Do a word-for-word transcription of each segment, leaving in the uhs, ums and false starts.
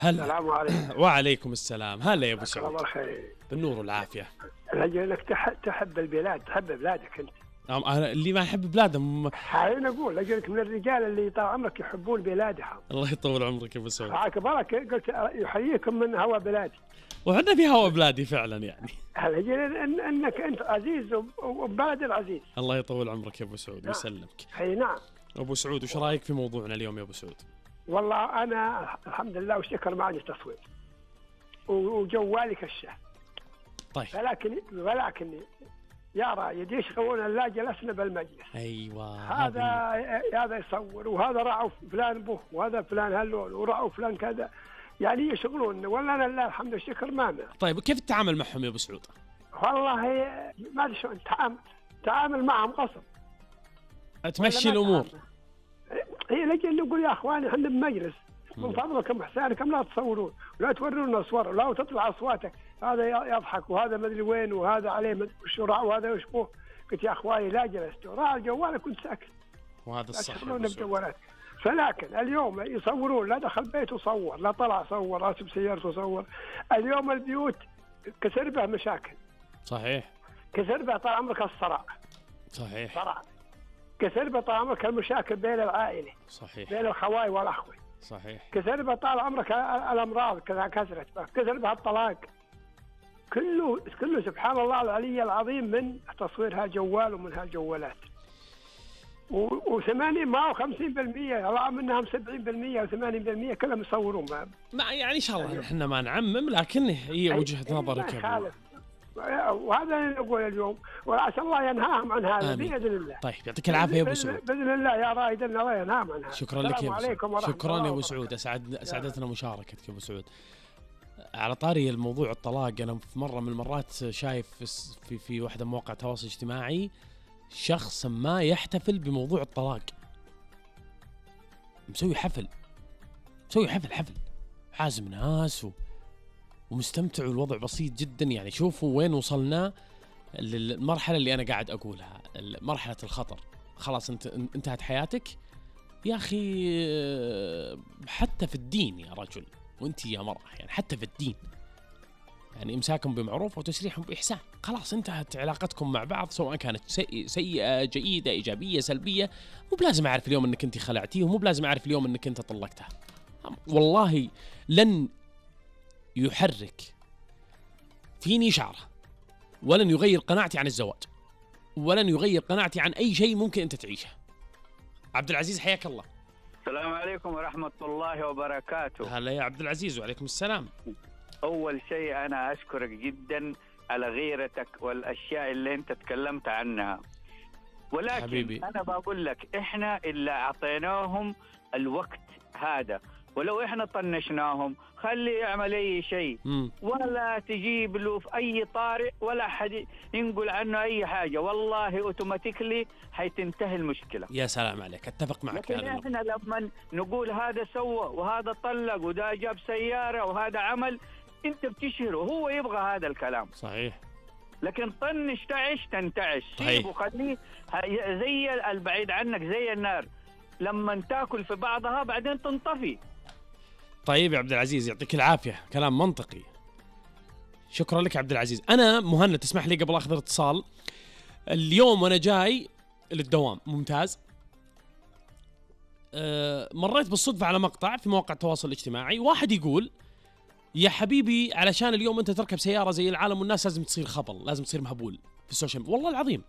هلا. السلام عليكم. وعليكم السلام. هلا يا ابو سعود. الله خير. بالنور والعافيه. لأنك تحب البلاد، تحب بلادك انت. انا اللي ما يحب بلاده م... هاي نقول لأجلك من الرجال اللي طال عمرك يحبون بلادهم. الله يطول عمرك يا ابو سعود. معك بركه، قلت يحييكم من هوا بلادي. وعندنا في هوا بلادي فعلا يعني. الأجل إن انك انت عزيز وبلد العزيز. الله يطول عمرك يا ابو سعود ويسلمك. اي نعم. ابو سعود وش رايك في موضوعنا اليوم يا ابو سعود؟ والله انا الحمد لله والشكر ما عندي تصوير وجوالي كشاف. طيب. ولكن ولكن يا رايد يشغلون لا جلسنا بالمجلس. ايوه. هذا هذا يصور وهذا رعوا فلان به وهذا فلان هاللون ورعوا فلان كذا، يعني يشغلون ولا انا لا الحمد والشكر ما معه. طيب كيف تتعامل معهم يا ابو سعود؟ والله ما ادري شلون تعامل تعامل معهم غصب. تمشي الامور. هي لكن نقول يا اخواني احنا بمجلس من فضلكم احسانكم لا تصورون ولا تورونا صور ولا تطلع اصواتك، هذا يضحك وهذا ما ادري وين وهذا عليه ما ادري وش رع وهذا وش بوه. قلت يا اخواني لا جلست راح الجوال كنت ساكت. وهذا الصح. فلكن اليوم يصورون لا دخل بيته صور لا طلع صور راسب سيارته صور. اليوم البيوت كسر بها مشاكل. صحيح. كسر بها طال عمرك الصراع. صحيح. صراع. كسر بها طال عمرك المشاكل بين العائله. صحيح. بين الخواي والاخوه. صحيح. كسر بها طال عمرك الامراض كذا كسرت بها. كسر بها الطلاق. كله كله سبحان الله العلي العظيم من تصوير هالجوال ومن هالجوالات. وثمانين ما هو خمسين بالمية الله منهم سبعين بالمية وثمانين بالمية كلهم يصورون. ما, ما يعني إن شاء الله إحنا ما نعمم لكن هي وجهة نظرك يا أبو. وهذا اللي نقول اليوم وعسى الله ينهاهم عن هذا بإذن الله. طيب يعطيك العافية يا أبو سعود. بإذن الله يا رائد إن الله ينهاهم عن هذا. شكرا لك يا أبو سعود. شكرا يا أبو سعود. أسعد أسعدتنا مشاركتك يا أبو سعود. على طاري الموضوع الطلاق، أنا في مرة من المرات شايف في في واحدة من مواقع التواصل الاجتماعي شخص ما يحتفل بموضوع الطلاق، مسوي حفل مسوي حفل حفل حازم ناس و... ومستمتع والوضع بسيط جدا. يعني شوفوا وين وصلنا للمرحلة اللي أنا قاعد أقولها، مرحلة الخطر. خلاص انت انتهت حياتك يا أخي. حتى في الدين يا رجل وانت يا مرأة، يعني حتى في الدين يعني إمساكم بمعروف وتسريحهم بإحسان. خلاص انتهت علاقتكم مع بعض سواء كانت سيئة جيدة إيجابية سلبية. مو بلازم أعرف اليوم أنك أنت خلعتيه ومو بلازم أعرف اليوم أنك أنت طلقتها. والله لن يحرك فيني شعرة ولن يغير قناعتي عن الزواج ولن يغير قناعتي عن أي شيء ممكن أنت تعيشه. عبد العزيز حياك الله. السلام عليكم ورحمة الله وبركاته. هلا يا عبد العزيز. وعليكم السلام. أول شيء أنا أشكرك جدا على غيرتك والأشياء اللي أنت تكلمت عنها، ولكن حبيبي. أنا بقول لك إحنا اللي أعطيناهم الوقت هذا، ولو إحنا طنشناهم خلي يعمل أي شيء ولا تجيب له في أي طارئ ولا حد ينقل عنه أي حاجة، والله أوتوماتيكلي حيتنتهي المشكلة. يا سلام عليك، أتفق معك. لكن إحنا لما نقول هذا سوى وهذا طلق وده جاب سيارة وهذا عمل، انت بتشهره وهو يبغى هذا الكلام. صحيح. لكن طنش تعش تنتعش، سيبه خليه زي البعيد عنك زي النار، لما تاكل في بعضها بعدين تنطفي. طيب يا عبد العزيز يعطيك العافية، كلام منطقي. شكرا لك عبد العزيز. أنا مهند تسمح لي قبل أخذ اتصال اليوم وأنا جاي للدوام ممتاز أه مريت بالصدفة على مقطع في مواقع التواصل الاجتماعي، واحد يقول يا حبيبي علشان اليوم أنت تركب سيارة زي العالم والناس لازم تصير خبل، لازم تصير مهبول في السوشيال ميديا. والله العظيم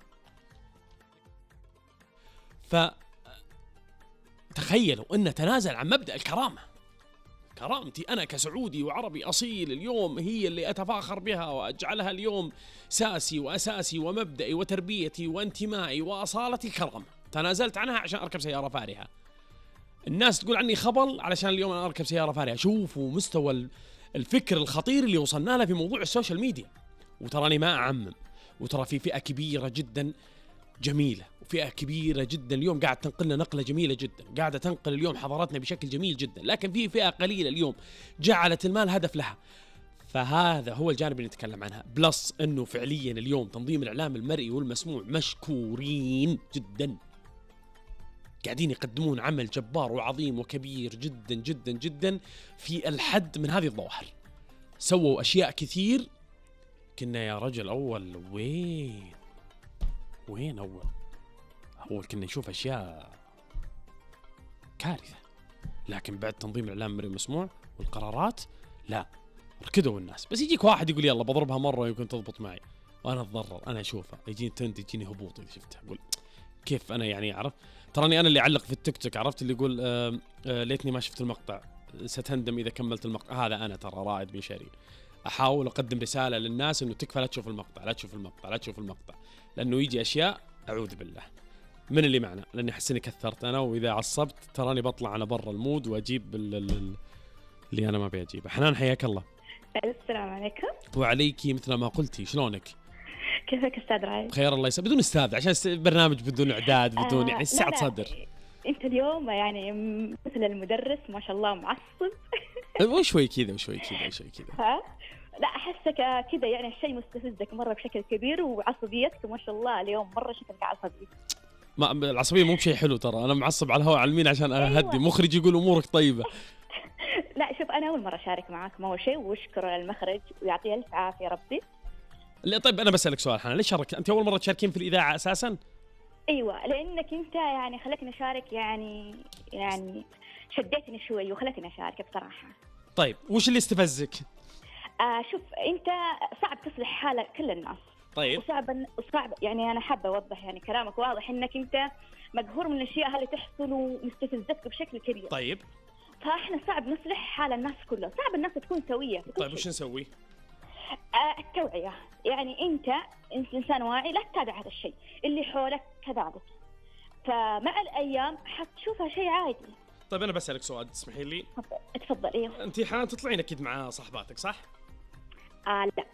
فتخيلوا أن تنازل عن مبدأ الكرامة. كرامتي أنا كسعودي وعربي أصيل اليوم هي اللي أتفاخر بها وأجعلها اليوم ساسي وأساسي ومبدئي وتربيتي وانتمائي وأصالتي الكرامة. تنازلت عنها عشان أركب سيارة فارهة. الناس تقول عني خبل علشان اليوم أنا أركب سيارة فارهة. شوفوا مستوى الفكر الخطير اللي وصلنا له في موضوع السوشيال ميديا. وتراني ما أعمم، وترى في فئة كبيرة جدا جميلة وفئة كبيرة جدا اليوم قاعد تنقلنا نقلة جميلة جدا، قاعدة تنقل اليوم حضارتنا بشكل جميل جدا، لكن في فئة قليلة اليوم جعلت المال هدف لها. فهذا هو الجانب اللي نتكلم عنها. بلس أنه فعليا اليوم تنظيم الإعلام المرئي والمسموع مشكورين جدا قاعدين يقدمون عمل جبار وعظيم وكبير جدا جدا جدا في الحد من هذه الظواهر. سووا أشياء كثير كنا يا رجل أول وين وين أول أول كنا نشوف أشياء كارثة، لكن بعد تنظيم الإعلام مرئي مسموع والقرارات لا ركدوا الناس. بس يجيك واحد يقول يلا بضربها مرة يمكن تضبط معي وأنا أتضرر، أنا أشوفها يجيني تند يجيني هبوط إذا شفتها أقول كيف أنا يعني أعرف. تراني أنا اللي أعلق في التيك توك، عرفت اللي يقول آه آه ليتني ما شفت المقطع ستندم إذا كملت المقطع. هذا أنا ترى رائد بن شري أحاول أقدم رسالة للناس إنه تكفى لا تشوف المقطع لا تشوف المقطع لا تشوف المقطع، لأنه يجي أشياء أعوذ بالله من اللي معنا، لأني أحس إني كثرت أنا، وإذا عصبت تراني بطلع أنا برا المود وأجيب اللي أنا ما بيجيبه. حنان حياك الله. السلام عليكم. وعليكي مثل ما قلتي، شلونك؟ كيفك أستاذ رايد؟ بخير الله يسلمك. بدون أستاذ عشان برنامج بدون إعداد بدون آه يعني سعة صدر. أنت اليوم يعني مثل المدرس ما شاء الله معصب. وشوي كذا وشوي كذا وشوي كذا. ها؟ لا أحسك كذا يعني الشيء مستفزك مرة بشكل كبير، وعصبيتك ما شاء الله اليوم مرة شكلك عصبي. ما العصبية مو بشيء حلو ترى، أنا معصب على الهواء على المين عشان أهدي. أيوة. مخرج يقول أمورك طيبة. لا شوف أنا أول مرة أشارك معاك ما هو شيء، واشكر المخرج ويعطيه ألف عافية ربي. لا طيب أنا بسألك سؤال حنان، ليش شارك أنت أول مرة تشاركين في الإذاعة أساساً؟ أيوة لأنك أنت يعني خلتني أشارك، يعني يعني شديتني شوي وخلتني أشارك بصراحة. طيب وش اللي استفزك؟ آه شوف أنت صعب تصلح حالة كل الناس. طيب. وصعب صعب يعني أنا حابة أوضح يعني كلامك واضح إنك أنت مقهور من الأشياء هذه تحصل ومستفزتك بشكل كبير. طيب. فإحنا صعب نصلح حال الناس كلها، صعب الناس تكون سوية. طيب وش نسوي؟ آه التوعية، يعني أنت أنت إنسان واعي لا تتابع هذا الشيء، اللي حولك كذلك، فمع الأيام حتشوفها شيء عادي. طيب أنا بسألك سؤال تسمحين لي؟ اتفضل. إيه أنت حنان تطلعين أكيد مع صاحباتك صح؟ آه لا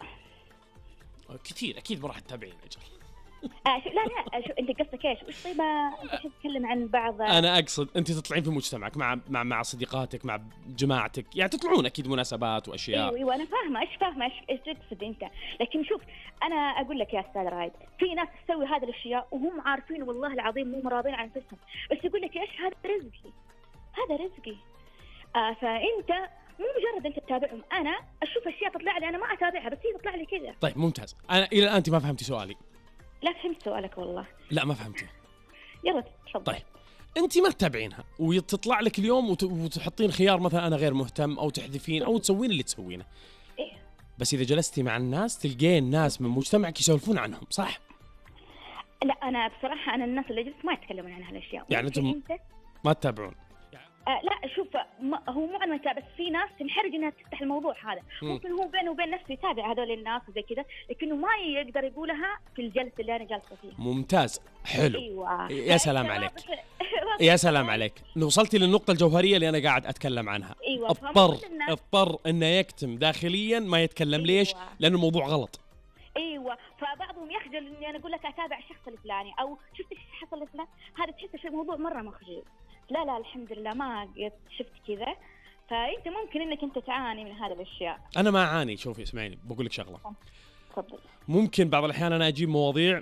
كثير أكيد ما راح تتابعين أجل. آه شو لا لا شو أنت قصدك إيش؟ وش طيب أنت تتكلم عن بعض؟ أنا أقصد أنت تطلعين في مجتمعك مع مع مع صديقاتك مع جماعتك، يعني تطلعون أكيد مناسبات وأشياء. أيوة أيوة أنا فاهمة إيش فاهمة إيش إيش تقصد أنت، لكن شوف أنا أقول لك يا أستاذ رايد، في ناس تسوي هذه الأشياء وهم عارفين والله العظيم مو مراضين عن نفسهم، بس يقول لك إيش هذا رزقي هذا رزقي. آه فأنت مو مجرد أنت تتابعهم، أنا أشوف أشياء تطلع لي أنا ما أتابعها بس هي تطلع لي كذا. طيب ممتاز. أنا إلى الآن أنت ما فهمتي سؤالي. لا فهمت سؤالك والله. لا ما فهمتي. يلا تفضل. طيب أنت ما تتابعينها وتطلع لك اليوم وت... وتحطين خيار مثلا أنا غير مهتم أو تحذفين أو تسوين اللي تسوينه. إيه. بس إذا جلستي مع الناس تلقين ناس من مجتمعك يسولفون عنهم صح؟ لا أنا بصراحة أنا الناس اللي جلست ما يتكلمون عن هالأشياء. يعني أنتم ما تتابعون؟ آه لا شوف هو مو أنا بس في ناس تنحرج إنها تفتح الموضوع هذا. م. ممكن هو بينه وبين نفسه يتابع هذول الناس وزي كذا، لكنه ما يقدر يقولها في الجلسة اللي أنا جالسة فيها. ممتاز حلو. أيوة. يا سلام عليك. يا سلام عليك، وصلتي للنقطة الجوهرية اللي أنا قاعد أتكلم عنها. أيوة. اضطر اضطر إنه يكتم داخليا ما يتكلم. أيوة. ليش؟ لأنه الموضوع غلط. ايوه فبعضهم يخجل اني انا اقول لك اتابع الشخص الفلاني او شفت ايش حصل لفلان، هذا تحس في موضوع مره مخجل. لا لا الحمد لله ما قد شفت كذا، فانت ممكن انك انت تعاني من هذه الاشياء. انا ما اعاني. شوفي اسمعيني بقول لك شغله. تفضل. ممكن بعض الاحيان انا اجيب مواضيع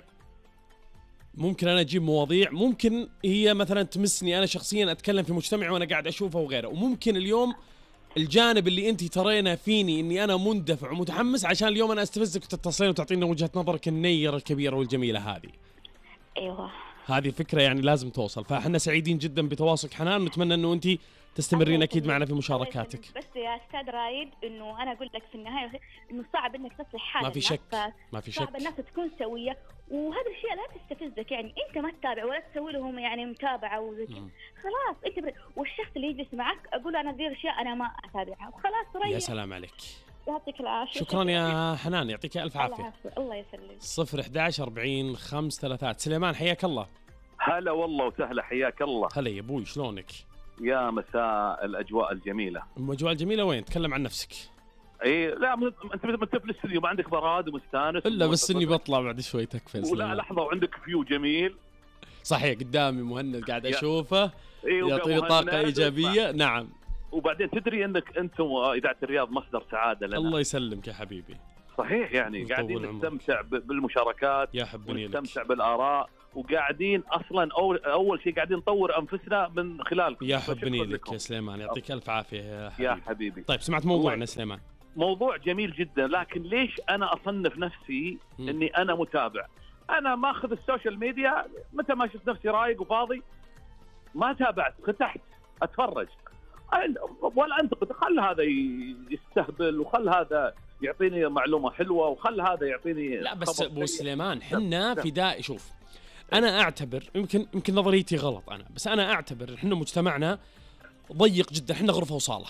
ممكن انا اجيب مواضيع ممكن هي مثلا تمسني انا شخصيا، اتكلم في مجتمعي وانا قاعد اشوفه وغيره، وممكن اليوم الجانب اللي انت ترينا فيني اني انا مندفع ومتحمس عشان اليوم انا استفزك وتتصلين وتعطينا وجهة نظرك النيرة الكبيرة والجميلة هذه. ايوه هذه الفكرة يعني لازم توصل، فاحنا سعيدين جدا بتواصلك حنان، ونتمنى انه انت تستمرين اكيد معنا في مشاركاتك. بس يا استاذ رايد انه انا اقول لك في النهاية انه صعب انك تصلح حالك. ما في شك ما في شك. صعب الناس تكون سوية، وهذه الاشياء لا تستفزك، يعني انت ما تتابع ولا تسوي لهم يعني متابعة وزي كذا، خلاص انت بر... والشخص اللي يجلس معك اقول انا ذي الاشياء انا ما اتابعها وخلاص ريح. يا سلام عليك. يعطيك العافية. شكرا يا حنان، يعطيك الف عافية. الله يسلمك. صفر إحدى عشر أربعين خمس ثلاثات. سليمان حياك الله. هلا والله وسهلا، حياك الله. هلا يا ابوي شلونك؟ يا مساء الاجواء الجميله. الاجواء الجميله وين؟ تكلم عن نفسك. اي لا م... انت انت في الاستوديو ما عندك براد ومستانس الا بس اني بطلع بعد شوي تكفى. ولا لحظه وعندك فيو جميل. صحيح قدامي مهند قاعد اشوفه إيه يعطيني طاقه ايجابيه. نعم. وبعدين تدري انك انتم اذاعه الرياض مصدر سعاده لنا. الله يسلمك يا حبيبي. صحيح يعني قاعدين نستمتع بالمشاركات، يا حبني لك، نستمتع بالاراء، وقاعدين اصلا اول اول شيء قاعدين نطور انفسنا من خلالكم. يا حبني لك يا سليمان، يعطيك الف عافيه يا حبيبي. يا حبيبي. طيب سمعت موضوعنا سليمان؟ موضوع جميل جدا، لكن ليش انا اصنف نفسي م. اني انا متابع؟ انا ماخذ السوشيال ميديا متى ما شفت نفسي رايق وفاضي ما تابعت، فتحت اتفرج ولا انتقد، خل هذا يستهبل وخل هذا يعطيني معلومه حلوه وخل هذا يعطيني. لا بس ابو سليمان حنا فداء. شوف انا اعتبر يمكن يمكن نظريتي غلط انا، بس انا اعتبر احنا مجتمعنا ضيق جدا، احنا غرفه وصاله.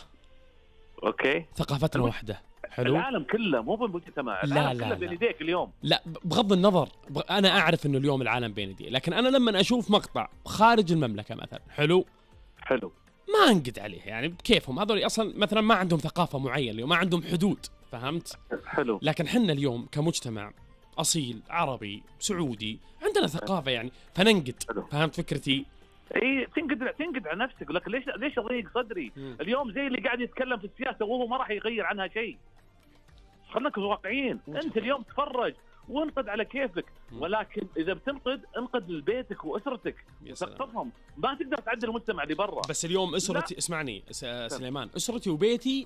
اوكي. ثقافتنا واحده. حلو. العالم كله مو بالمجتمع، العالم كله بين يديك اليوم. لا بغض النظر، بغ... انا اعرف انه اليوم العالم بين يدي، لكن انا لما اشوف مقطع خارج المملكه مثلا حلو حلو ما انقد عليه، يعني بكيفهم هذول اصلا مثلا ما عندهم ثقافه معينه وما عندهم حدود، فهمت؟ حلو. لكن حنا اليوم كمجتمع اصيل عربي سعودي عندنا ثقافه يعني فننقد. حلو. فهمت فكرتي؟ اي تنقد تنقد على نفسك، لكن ليش ليش اضيق صدري؟ م. اليوم زي اللي قاعد يتكلم في السياسه وهو ما راح يغير عنها شيء. خلينا نكون واقعيين، انت اليوم تفرج وانقد على كيفك، م. ولكن اذا بتنقد انقد لبيتك واسرتك وثقفهم، ما تقدر تعدل المجتمع اللي برا. بس اليوم اسرتي لا. اسمعني سليمان، اسرتي وبيتي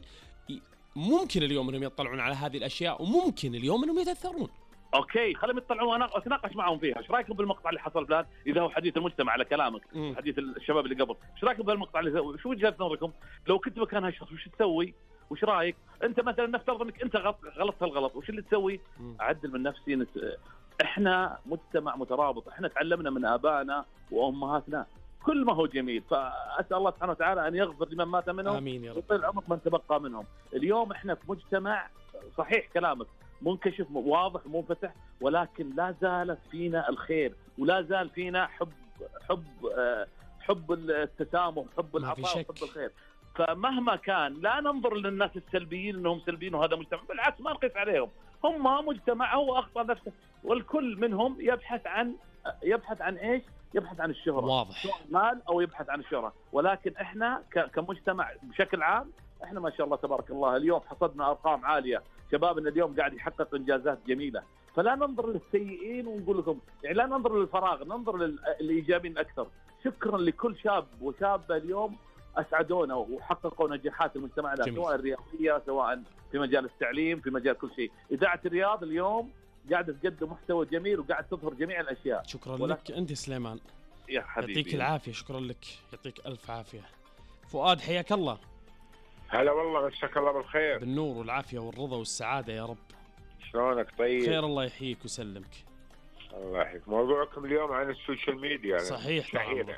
ممكن اليوم انهم يطلعون على هذه الاشياء وممكن اليوم انهم يتاثرون. اوكي خليهم يطلعون وانا اتناقش معهم فيها. ايش رايكم بالمقطع اللي حصل فلان؟ اذا هو حديث المجتمع على كلامك، م. حديث الشباب اللي قبل، ايش رايكم بالمقطع اللي شو وجهه نظركم؟ لو كنت مكان هالشخص وش تسوي؟ وش رايك؟ انت مثلا نفترض انك انت غلط غلطت الغلط، وش اللي تسوي؟ م. اعدل من نفسي. نت... احنا مجتمع مترابط، احنا تعلمنا من ابائنا وامهاتنا كل ما هو جميل، فاسال الله سبحانه وتعالى ان يغفر لمن مات منهم امين يا رب، ويطيل العمر من تبقى منهم. اليوم احنا في مجتمع صحيح كلامك منكشف واضح منفتح، ولكن لا زالت فينا الخير ولا زال فينا حب حب آه حب التسامح، حب العطاء، حب الخير. فمهما كان لا ننظر للناس السلبيين انهم سلبيين وهذا مجتمع، بالعكس ما نقيس عليهم، هم مجتمع هو اخطا نفسه، والكل منهم يبحث عن يبحث عن ايش؟ يبحث عن الشهرة، واضح، سواء مال او يبحث عن الشهرة. ولكن احنا كمجتمع بشكل عام احنا ما شاء الله تبارك الله اليوم حصدنا ارقام عالية، شبابنا اليوم قاعد يحقق انجازات جميلة. فلا ننظر للسيئين ونقول لكم، يعني لا ننظر للفراغ، ننظر للايجابيين اكثر. شكرا لكل شاب وشابة اليوم اسعدونا وحققوا نجاحات المجتمع ده، سواء الرياضية، سواء في مجال التعليم، في مجال كل شيء. اذاعة الرياض اليوم قاعدة تقدم محتوى جميل وقاعد تظهر جميع الاشياء. شكرا لك انت سليمان، يا حبيبي، يعطيك العافية. شكرا لك، يعطيك الف عافية. فؤاد حياك الله. هلا والله، مساك الله بالخير، بالنور والعافية والرضا والسعادة يا رب. شلونك؟ طيب خير الله يحييك ويسلمك. الله يحييك. موضوعكم اليوم عن السوشيال ميديا. صحيح طبعا.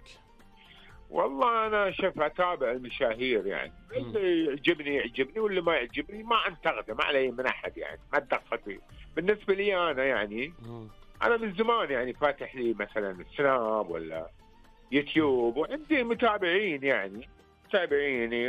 والله انا شوف اتابع المشاهير، يعني اللي يعجبني يعجبني واللي ما يعجبني ما انتقده، ما علي من احد، يعني ما اتدخل فيه. بالنسبه لي انا يعني م. انا من زمان يعني فاتح لي مثلا سناب ولا يوتيوب، وعندي متابعين يعني متابعيني،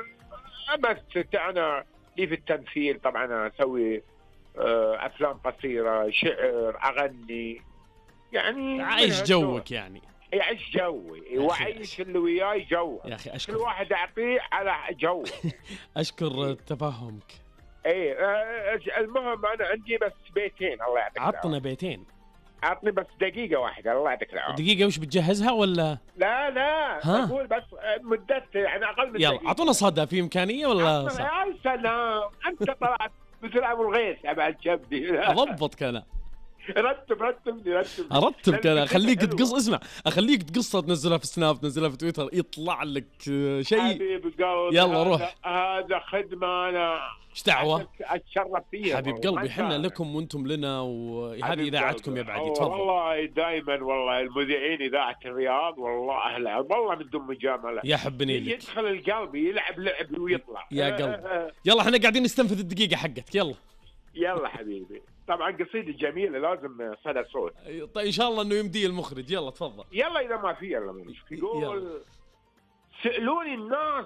وأمست انا لي في التمثيل طبعا، انا اسوي افلام قصيره، شعر، اغني، يعني عايش جوك يعني يعيش جوي وعيش اللي وياي جو يا اخي. اشكر كل واحد اعطيه على جو. اشكر تفهمك. اي المهم انا عندي بس بيتين، الله يعطيك العافيه. عطنا بيتين. عطني بس دقيقه واحده، الله يعطيك العافيه. دقيقه وش بتجهزها ولا؟ لا لا ها؟ اقول بس مدته يعني اقل من يلا دقيقه. اعطونا صدى، في امكانيه ولا صح؟ يا سلام، انت طلعت مثل ابو الغيث ابعد شبدي. اضبطك انا. رتب رتب رتب ارتبك انا، اخليك تقص، اسمع اخليك تقصها تنزلها في سناب، تنزلها في تويتر، يطلع لك شيء. حبيب قلبي يلا روح، هذا خدمه انا ايش دعوه، اتشرف فيها حبيب قلبي. حنا لكم وانتم لنا، وهذه اذاعتكم يا بعد. تفضل. والله دائما والله المذيعين اذاعه الرياض والله اهلا والله من دون مجامله، يا حبني لك، يدخل القلب يلعب لعب ويطلع يا قلب. يلا احنا قاعدين نستنفذ الدقيقه حقتك. يلا يلا حبيبي. طبعا قصيدة جميلة لازم صدى صوت. طيب ان شاء الله انه يمدي المخرج. يلا تفضل. يلا اذا ما في يلا مش يقول سألوني الناس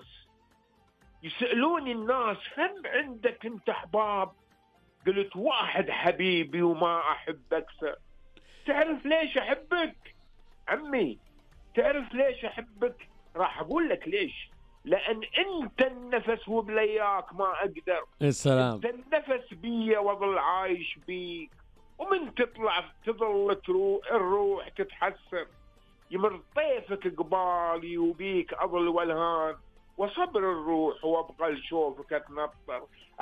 يسألوني الناس هم عندك انت احباب؟ قلت واحد حبيبي وما احب اكثر. تعرف ليش احبك عمي؟ تعرف ليش احبك؟ راح اقول لك ليش. لأن أنت النفس وبلياك ما أقدر. السلام. أنت النفس بي وظل عايش بيك، ومن تطلع تظل تروح الروح تتحسر، يمر طيفك قبالي وبيك أظل والهان، وصبر الروح وابقى لشوفك اتنطر،